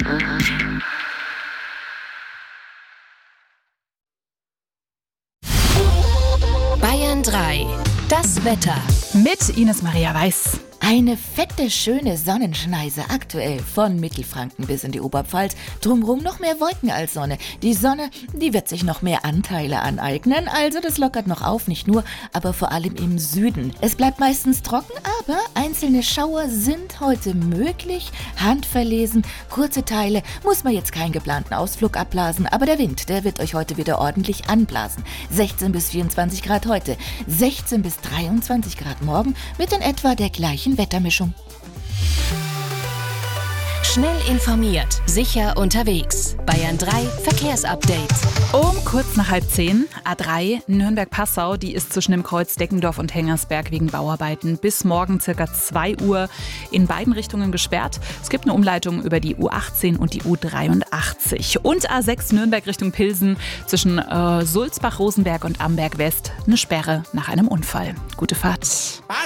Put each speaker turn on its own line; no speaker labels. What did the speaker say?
Bayern 3, das Wetter.
Mit Ines Maria Weiß.
Eine fette, schöne Sonnenschneise aktuell von Mittelfranken bis in die Oberpfalz. Drumherum noch mehr Wolken als Sonne. Die Sonne, die wird sich noch mehr Anteile aneignen. Also das lockert noch auf, nicht nur, aber vor allem im Süden. Es bleibt meistens trocken, aber einzelne Schauer sind heute möglich. Handverlesen, kurze Teile, muss man jetzt keinen geplanten Ausflug abblasen. Aber der Wind, der wird euch heute wieder ordentlich anblasen. 16 bis 24 Grad heute, 16 bis 23 Grad morgen mit in etwa der gleichen Wettermischung.
Schnell informiert, sicher unterwegs. Bayern 3 Verkehrsupdate.
Um kurz nach 9:30, A3 Nürnberg-Passau, die ist zwischen dem Kreuz Deckendorf und Hengersberg wegen Bauarbeiten bis morgen ca. 2 Uhr in beiden Richtungen gesperrt. Es gibt eine Umleitung über die U18 und die U83. Und A6 Nürnberg Richtung Pilsen zwischen Sulzbach-Rosenberg und Amberg West eine Sperre nach einem Unfall. Gute Fahrt.